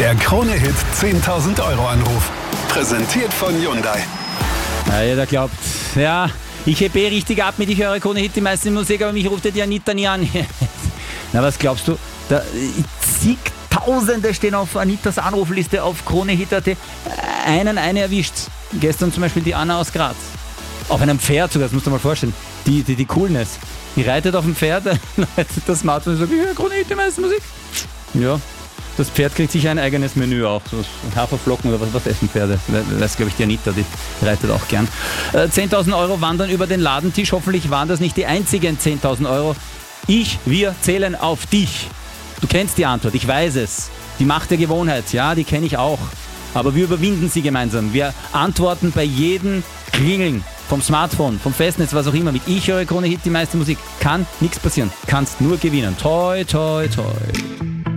Der Krone-Hit 10.000 € Anruf. Präsentiert von Hyundai. Ja, jeder glaubt, ja, ich hebe richtig ab mit Ich höre Krone-Hit, die meisten Musik, aber mich ruft ja die Anita nie an. Na, was glaubst du? Da zigtausende stehen auf Anitas Anrufliste auf Krone-Hit.at. Eine erwischt. Gestern zum Beispiel die Anna aus Graz. Auf einem Pferd sogar, das musst du dir mal vorstellen. Die Coolness. Die reitet auf dem Pferd, leitet das Smartphone und sagt, ich höre Krone-Hit, die meiste Musik. Ja, das Pferd kriegt sicher ein eigenes Menü auch. So Haferflocken oder was essen Pferde? Das ist, glaube ich, die Anita, die reitet auch gern. 10.000 € wandern über den Ladentisch. Hoffentlich waren das nicht die einzigen 10.000 €. Wir zählen auf dich. Du kennst die Antwort, ich weiß es. Die Macht der Gewohnheit, ja, die kenne ich auch. Aber wir überwinden sie gemeinsam. Wir antworten bei jedem Klingeln vom Smartphone, vom Festnetz, was auch immer, mit Ich höre Krone-Hit, die meiste Musik. Kann nichts passieren. Kannst nur gewinnen. Toi, toi, toi.